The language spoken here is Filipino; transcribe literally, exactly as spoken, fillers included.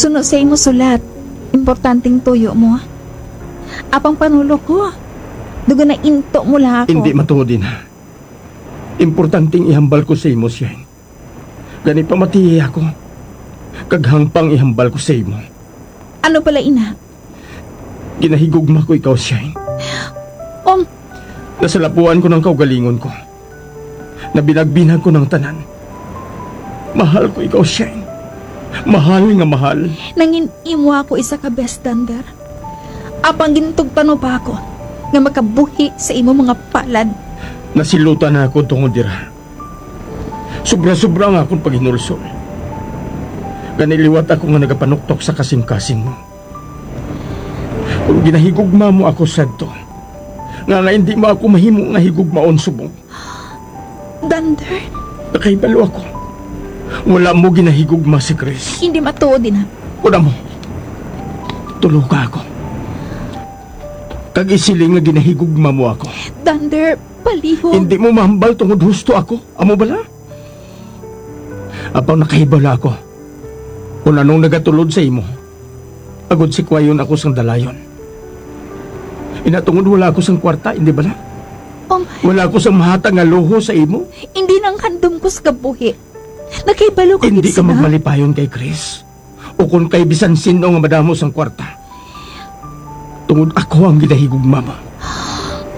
Suno sa imo sulat, importanteng tuyo mo. Apang panulo ko, dugo na into mula ako. Hindi matuod din. Importanteng ihambal ko sa imo, Shine. Gani pa matihi ako. Kaghangpang ihambal ko sa imo. Ano pala, ina? Ginahigugma ko ikaw, Shine. Om, Nasalapuan ko ng kaugalingon ko. Nabinagbinag ko ng tanan. Mahal ko ikaw, Shine. Mahal nga mahal. nangin imo ako isa ka best dander. Apang gintugtano pa ako nga makabuhi sa imo mga palad. Nasilutan na ako tungod dira. Sobra-sobra nga akong paghinulsol. Ganiliwat ako nga nagapanuktok sa kasing-kasing mo. Kung ginahigugma mo ako sadto, nga nga hindi mo ako mahimo nga higugmaon subong. Dander, Nakaibalo ako. Wala mo ginahigugma si Chris. hindi matuod din ha. Una mo, tulog ka ako. Kag isiling nga ginahigugma mo ako. Dander, palihog. Hindi mo mahambal tungod husto ako. Amo bala? Apang nakahibala ako. Kung anong nagatulod sa imo, agod si kwayon ako sang dalayon. Inatungod wala ako sang kwarta, hindi bala? Om, Wala ako sang mahatang nga luho sa imo. hindi nang handom ko sa kabuhi. Nakaibalo ko Hindi gid ka sina. magmalipayon kay Chris. O kung kay bisan sino nga madamo sang kwarta. Tungod ako ang ginahigugma mo.